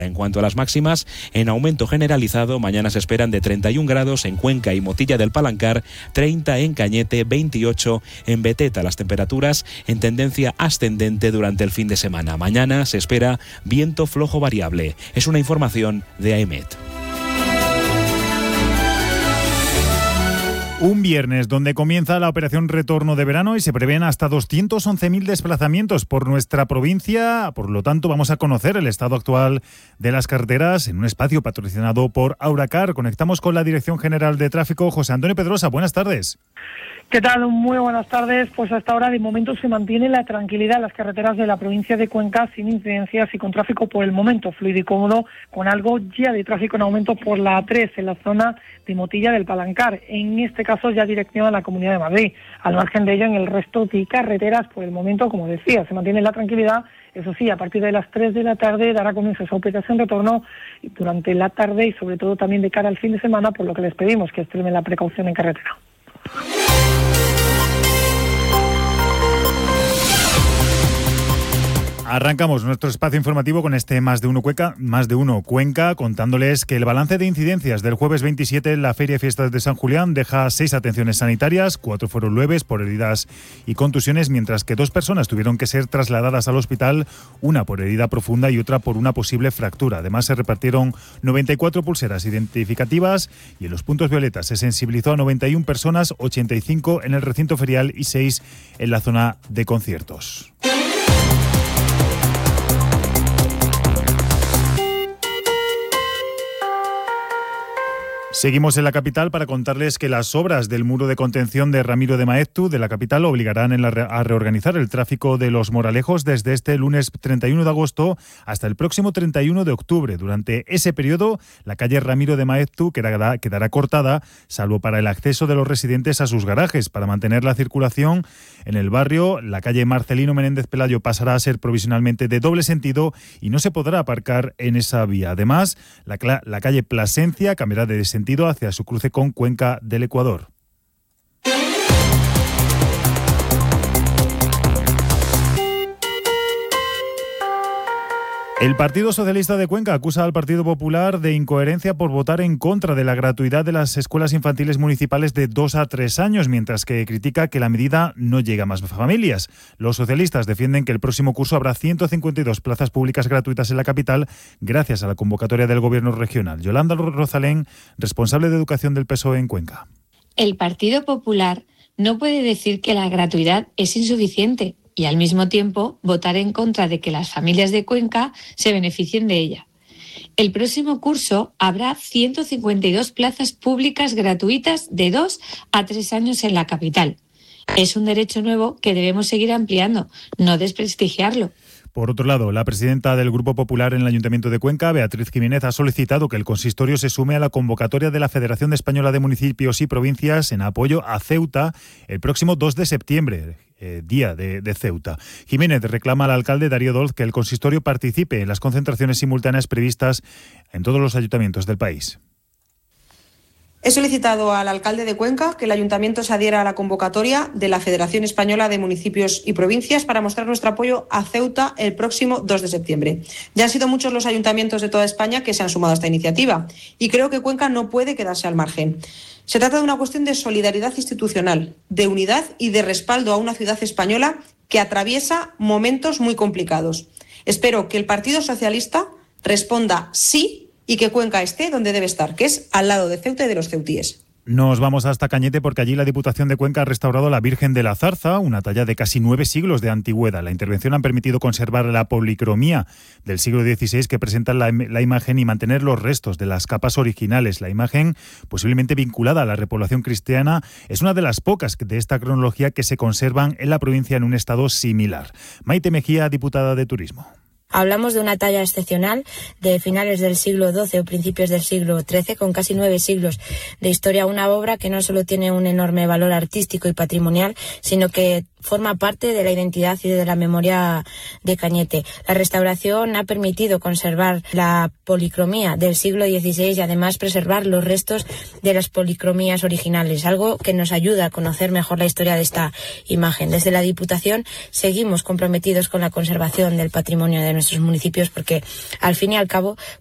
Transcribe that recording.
En cuanto a las máximas, en aumento generalizado, mañana se esperan de 31 grados en Cuenca y Motilla del Palancar, 30 en Cañete, 28 en Beteta. Las temperaturas en tendencia ascendente durante el fin de semana. Mañana se espera viento flojo variable. Es una información de AEMET. Un viernes donde comienza la operación retorno de verano y se prevén hasta 211.000 desplazamientos por nuestra provincia. Por lo tanto, vamos a conocer el estado actual de las carreteras en un espacio patrocinado por Auracar. Conectamos con la Dirección General de Tráfico. José Antonio Pedrosa, buenas tardes. ¿Qué tal? Muy buenas tardes. Pues hasta ahora de momento se mantiene la tranquilidad en las carreteras de la provincia de Cuenca sin incidencias y con tráfico por el momento fluido y cómodo, con algo ya de tráfico en aumento por la A3 en la zona de Motilla del Palancar. En este caso ya dirección a la Comunidad de Madrid. Al margen de ello, en el resto de carreteras por el momento, como decía, se mantiene la tranquilidad. Eso sí, a partir de las 3 de la tarde dará comienzo esa operación retorno durante la tarde y sobre todo también de cara al fin de semana, por lo que les pedimos que extremen la precaución en carretera. Arrancamos nuestro espacio informativo con este Más de Uno Cuenca, contándoles que el balance de incidencias del jueves 27 en la Feria de Fiestas de San Julián deja 6 atenciones sanitarias, 4 fueron leves por heridas y contusiones, mientras que 2 personas tuvieron que ser trasladadas al hospital, una por herida profunda y otra por una posible fractura. Además, se repartieron 94 pulseras identificativas y en los puntos violetas se sensibilizó a 91 personas, 85 en el recinto ferial y 6 en la zona de conciertos. Seguimos en la capital para contarles que las obras del muro de contención de Ramiro de Maeztu de la capital obligarán a reorganizar el tráfico de los Moralejos desde este lunes 31 de agosto hasta el próximo 31 de octubre. Durante ese periodo, la calle Ramiro de Maeztu quedará cortada, salvo para el acceso de los residentes a sus garajes. Para mantener la circulación en el barrio, la calle Marcelino Menéndez Pelayo pasará a ser provisionalmente de doble sentido y no se podrá aparcar en esa vía. Además, la calle Plasencia cambiará de sentido hacia su cruce con Cuenca del Ecuador. El Partido Socialista de Cuenca acusa al Partido Popular de incoherencia por votar en contra de la gratuidad de las escuelas infantiles municipales de 2 a 3 años, mientras que critica que la medida no llega a más familias. Los socialistas defienden que el próximo curso habrá 152 plazas públicas gratuitas en la capital gracias a la convocatoria del Gobierno regional. Yolanda Rozalén, responsable de Educación del PSOE en Cuenca. El Partido Popular no puede decir que la gratuidad es insuficiente y al mismo tiempo votar en contra de que las familias de Cuenca se beneficien de ella. El próximo curso habrá 152 plazas públicas gratuitas de 2 a 3 años en la capital. Es un derecho nuevo que debemos seguir ampliando, no desprestigiarlo. Por otro lado, la presidenta del Grupo Popular en el Ayuntamiento de Cuenca, Beatriz Jiménez, ha solicitado que el consistorio se sume a la convocatoria de la Federación Española de Municipios y Provincias en apoyo a Ceuta el próximo 2 de septiembre, día de Ceuta. Jiménez reclama al alcalde Darío Dolz que el consistorio participe en las concentraciones simultáneas previstas en todos los ayuntamientos del país. He solicitado al alcalde de Cuenca que el ayuntamiento se adhiera a la convocatoria de la Federación Española de Municipios y Provincias para mostrar nuestro apoyo a Ceuta el próximo 2 de septiembre. Ya han sido muchos los ayuntamientos de toda España que se han sumado a esta iniciativa y creo que Cuenca no puede quedarse al margen. Se trata de una cuestión de solidaridad institucional, de unidad y de respaldo a una ciudad española que atraviesa momentos muy complicados. Espero que el Partido Socialista responda sí y que Cuenca esté donde debe estar, que es al lado de Ceuta y de los ceutíes. Nos vamos hasta Cañete porque allí la Diputación de Cuenca ha restaurado la Virgen de la Zarza, una talla de casi 9 siglos de antigüedad. La intervención ha permitido conservar la policromía del siglo XVI que presenta la imagen y mantener los restos de las capas originales. La imagen, posiblemente vinculada a la repoblación cristiana, es una de las pocas de esta cronología que se conservan en la provincia en un estado similar. Maite Mejía, diputada de Turismo. Hablamos de una talla excepcional de finales del siglo XII o principios del siglo XIII, con casi 9 siglos de historia, una obra que no solo tiene un enorme valor artístico y patrimonial, sino que forma parte de la identidad y de la memoria de Cañete. La restauración ha permitido conservar la policromía del siglo XVI y además preservar los restos de las policromías originales, algo que nos ayuda a conocer mejor la historia de esta imagen. Desde la Diputación seguimos comprometidos con la conservación del patrimonio de nuestros municipios, porque al fin y al cabo